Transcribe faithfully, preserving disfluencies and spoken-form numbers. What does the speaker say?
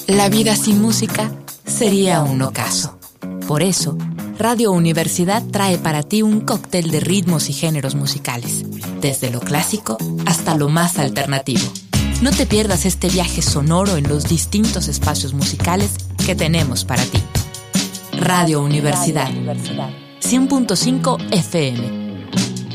La vida sin música sería un ocaso. Por eso, Radio Universidad trae para ti un cóctel de ritmos y géneros musicales, desde lo clásico hasta lo más alternativo. No te pierdas este viaje sonoro en los distintos espacios musicales que tenemos para ti. Radio Universidad, cien punto cinco F M.